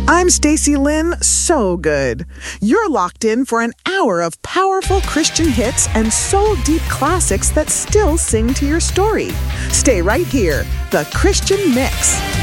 I'm Stacy Lynn, so good. You're locked in for an hour of powerful Christian hits and soul-deep classics that still sing to your story. Stay right here, The Christian Mix.